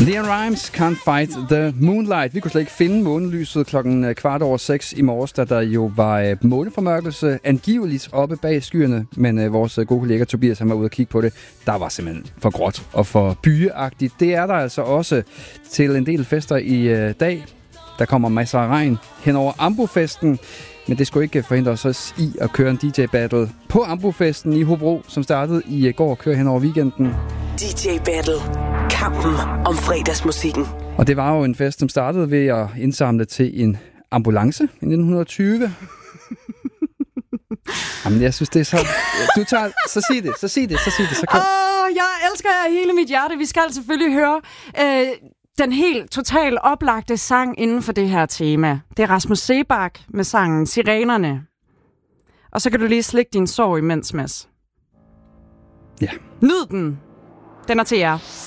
Leon Rimes, Can't Fight the Moonlight. Vi kunne slet ikke finde månelyset 5:15 i morges, da der jo var måneformørkelse angiveligt oppe bag skyerne. Men vores gode kollega Tobias, han var ude og kigge på det. Der var simpelthen for gråt og for byeagtigt. Det er der altså også til en del fester i dag. Der kommer masser af regn hen over Ambofesten. Men det skulle ikke forhindre os i at køre en DJ-battle på Ambofesten i Hobro, som startede i går og kører hen over weekenden. DJ-battle. Kampen om fredagsmusikken. Og det var jo en fest, som startede ved at indsamle til en ambulance i 1920. Jamen, jeg synes, det er så... Du tager... Så sig det. Så kom. Jeg elsker jer hele mit hjerte. Vi skal selvfølgelig høre den helt totalt oplagte sang inden for det her tema. Det er Rasmus Seebach med sangen Sirenerne. Og så kan du lige slikke din sorg imens, Mads. Ja. Nyd den. Den er til jer.